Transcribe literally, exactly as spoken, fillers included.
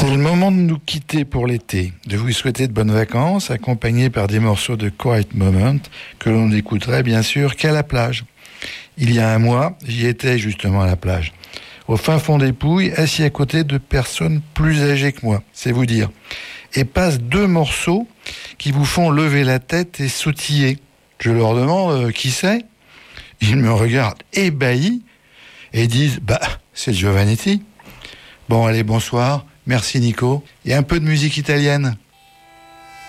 le moment de nous quitter pour l'été, de vous souhaiter de bonnes vacances, accompagnés par des morceaux de Quiet Moment que l'on n'écouterait bien sûr qu'à la plage. Il y a un mois, j'y étais justement à la plage, au fin fond des Pouilles, assis à côté de personnes plus âgées que moi, c'est vous dire. Et passent deux morceaux qui vous font lever la tête et sautiller. Je leur demande euh, qui c'est. Ils me regardent ébahis et disent « Bah, c'est Giovannetti ». Bon, allez, bonsoir. Merci Nico. Et un peu de musique italienne.